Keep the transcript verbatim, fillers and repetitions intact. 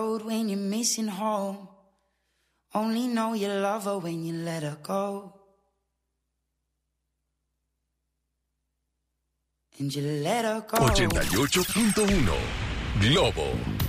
road when you're missing home. Only know you love her when you let her go. And you let her go. ochenta y ocho punto uno Globo.